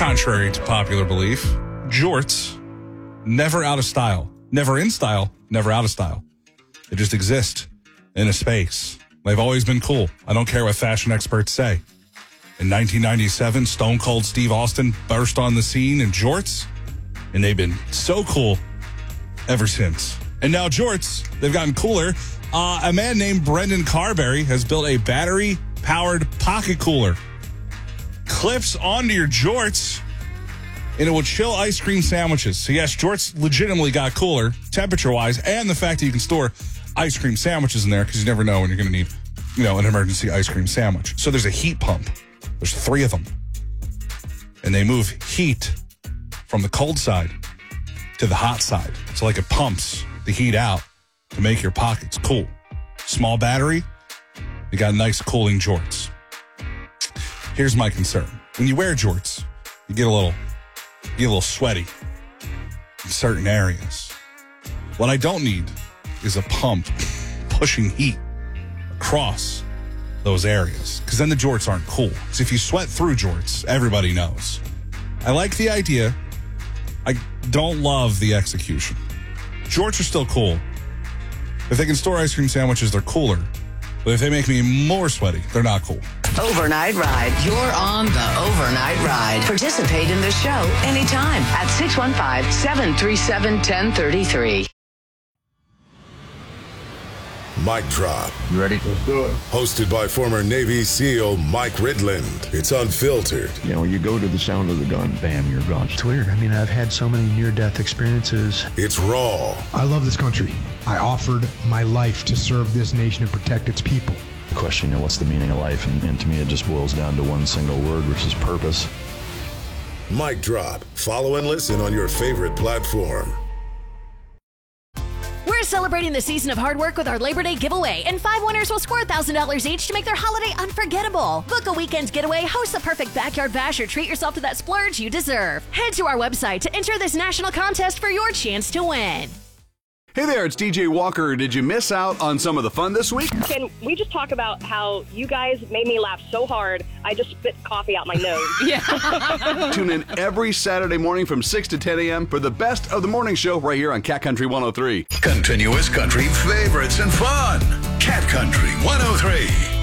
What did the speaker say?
Contrary to popular belief, jorts, never out of style. Never in style, never out of style. They just exist in a space. They've always been cool. I don't care what fashion experts say. In 1997, Stone Cold Steve Austin burst on the scene in jorts, and they've been so cool ever since. And now jorts, they've gotten cooler. A man named Brendan Carberry has built a battery-powered pocket cooler. Clips onto your jorts, and it will chill ice cream sandwiches. So yes, jorts legitimately got cooler, temperature-wise, and the fact that you can store ice cream sandwiches in there, because you never know when you're going to need, an emergency ice cream sandwich. So there's a heat pump. There's 3 of them. And they move heat from the cold side to the hot side. So like it pumps the heat out to make your pockets cool. Small battery, you got nice cooling jorts. Here's my concern. When you wear jorts, you get a little sweaty in certain areas. What I don't need is a pump pushing heat across those areas, because then the jorts aren't cool. Because if you sweat through jorts, everybody knows. I like the idea. I don't love the execution. Jorts are still cool. If they can store ice cream sandwiches, they're cooler. But if they make me more sweaty, they're not cool. Overnight Ride. You're on the Overnight Ride. Participate in the show anytime at 615-737-1033. Mic Drop. You ready? Let's do it. Hosted by former Navy SEAL Mike Ridland. It's unfiltered. You go to the sound of the gun, bam, you're gone. It's weird. I mean, I've had so many near-death experiences. It's raw. I love this country. I offered my life to serve this nation and protect its people. The question, what's the meaning of life? And to me, it just boils down to one single word, which is purpose. Mic Drop. Follow and listen on your favorite platform. We're celebrating the season of hard work with our Labor Day giveaway, and 5 winners will score $1,000 each to make their holiday unforgettable. Book a weekend getaway, host the perfect backyard bash, or treat yourself to that splurge you deserve. Head to our website to enter this national contest for your chance to win. Hey there, it's DJ Walker. Did you miss out on some of the fun this week? Can we just talk about how you guys made me laugh so hard, I just spit coffee out my nose? Yeah. Tune in every Saturday morning from 6 to 10 a.m. for the best of the morning show right here on Cat Country 103. Continuous country favorites and fun. Cat Country 103.